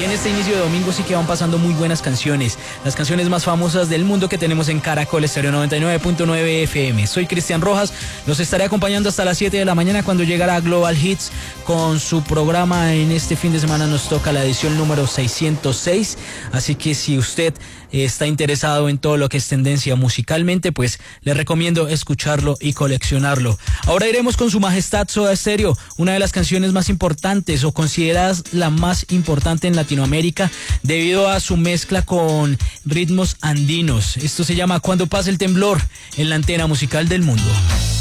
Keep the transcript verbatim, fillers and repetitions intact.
en este inicio de domingo sí que van pasando muy buenas canciones, las canciones más famosas del mundo que tenemos en Caracol Estéreo noventa y nueve punto nueve F M. Soy Cristian Rojas, los estaré acompañando hasta las siete de la mañana cuando llegará Global Hits con su programa. En este fin de semana nos toca la edición número seiscientos seis, así que si usted está interesado en todo lo que es tendencia musicalmente, pues le recomiendo escucharlo y coleccionarlo. Ahora iremos con Su Majestad Soda Stereo, una de las canciones más importantes o consideradas la más importante en Latinoamérica debido a su mezcla con ritmos andinos. Esto se llama Cuando pase el temblor en la antena musical del mundo.